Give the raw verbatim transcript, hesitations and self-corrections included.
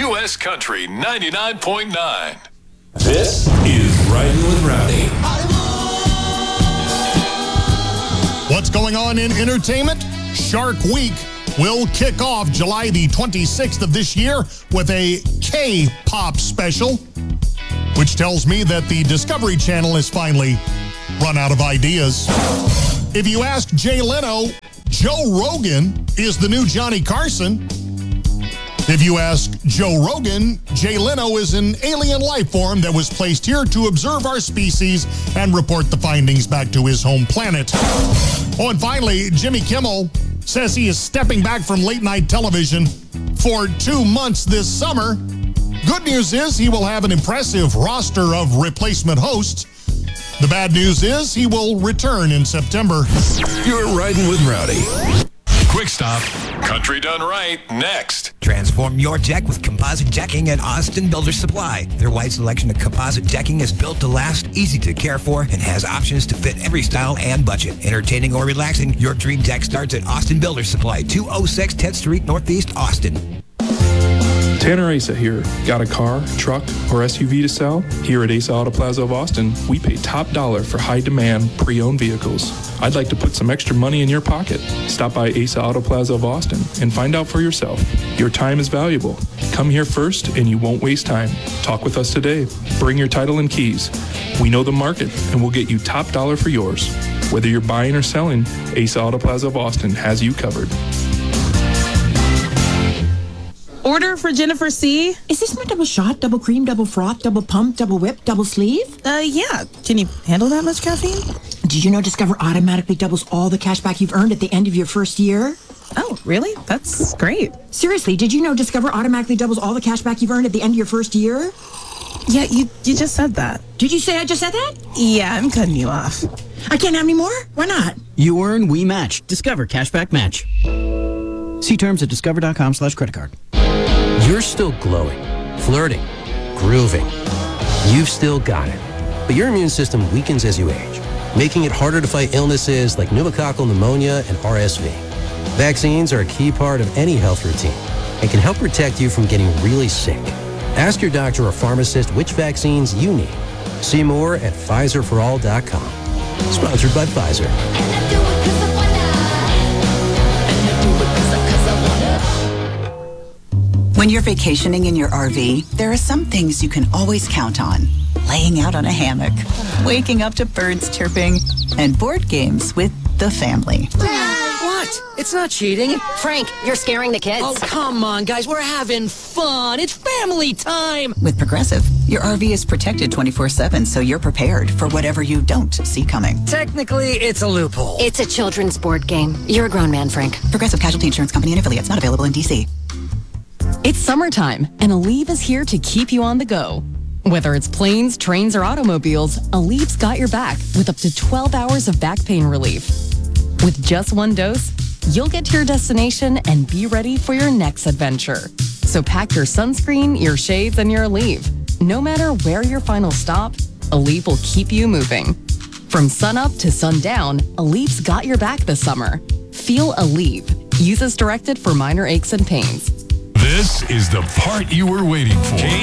U S Country ninety-nine point nine. This is Riding with Rowdy. What's going on in entertainment? Shark Week will kick off July the twenty-sixth of this year with a K-pop special, which tells me that the Discovery Channel has finally run out of ideas. If you ask Jay Leno, Joe Rogan is the new Johnny Carson. If you ask Joe Rogan, Jay Leno is an alien life form that was placed here to observe our species and report the findings back to his home planet. Oh, and finally, Jimmy Kimmel says he is stepping back from late-night television for two months this summer. Good news is he will have an impressive roster of replacement hosts. The bad news is he will return in September. You're Riding with Rowdy. Quick stop. Country done right. Next. Transform your deck with composite decking at Austin Builder Supply. Their wide selection of composite decking is built to last, easy to care for, and has options to fit every style and budget. Entertaining or relaxing, your dream deck starts at Austin Builder Supply, two oh six tenth Street, Northeast Austin. Tanner Asa here. Got a car, truck, or S U V to sell? Here at Asa Auto Plaza of Austin, we pay top dollar for high-demand, pre-owned vehicles. I'd like to put some extra money in your pocket. Stop by Asa Auto Plaza of Austin and find out for yourself. Your time is valuable. Come here first and you won't waste time. Talk with us today. Bring your title and keys. We know the market and we'll get you top dollar for yours. Whether you're buying or selling, Asa Auto Plaza of Austin has you covered. Order for Jennifer C. Is this my double shot, double cream, double froth, double pump, double whip, double sleeve? Uh, yeah. Can you handle that much caffeine? Did you know Discover automatically doubles all the cash back you've earned at the end of your first year? Oh, really? That's great. Seriously, did you know Discover automatically doubles all the cash back you've earned at the end of your first year? Yeah, you, you just said that. Did you say I just said that? Yeah, I'm cutting you off. I can't have any more? Why not? You earn, we match. Discover Cashback Match. See terms at discover.com slash credit card. You're still glowing, flirting, grooving. You've still got it. But your immune system weakens as you age, making it harder to fight illnesses like pneumococcal pneumonia and R S V. Vaccines are a key part of any health routine and can help protect you from getting really sick. Ask your doctor or pharmacist which vaccines you need. See more at Pfizer for all dot com. Sponsored by Pfizer. When you're vacationing in your R V, there are some things you can always count on. Laying out on a hammock, waking up to birds chirping, and board games with the family. What? It's not cheating. Frank, you're scaring the kids. Oh, come on, guys. We're having fun. It's family time. With Progressive, your R V is protected twenty-four seven, so you're prepared for whatever you don't see coming. Technically, it's a loophole. It's a children's board game. You're a grown man, Frank. Progressive Casualty Insurance Company and affiliates, not available in D C. It's summertime, and Aleve is here to keep you on the go. Whether it's planes, trains, or automobiles, Aleve's got your back with up to twelve hours of back pain relief. With just one dose, you'll get to your destination and be ready for your next adventure. So pack your sunscreen, your shades, and your Aleve. No matter where your final stop, Aleve will keep you moving. From sunup to sundown, Aleve's got your back this summer. Feel Aleve. Use as directed for minor aches and pains. This is the part you were waiting for.